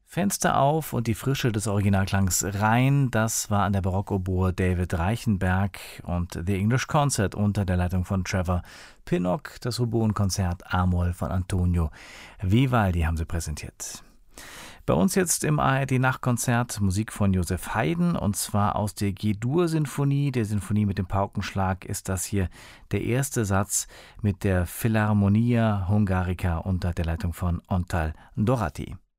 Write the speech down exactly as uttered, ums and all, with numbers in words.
Fenster auf und die Frische des Originalklangs rein, das war an der Barockoboe David Reichenberg und The English Concert unter der Leitung von Trevor Pinnock. Das Oboenkonzert A-Moll von Antonio Vivaldi haben sie präsentiert. Bei uns jetzt im A R D-Nachtkonzert Musik von Joseph Haydn, und zwar aus der G-Dur-Sinfonie, der Sinfonie mit dem Paukenschlag, ist das hier der erste Satz mit der Philharmonia Hungarica unter der Leitung von Ontal Dorati.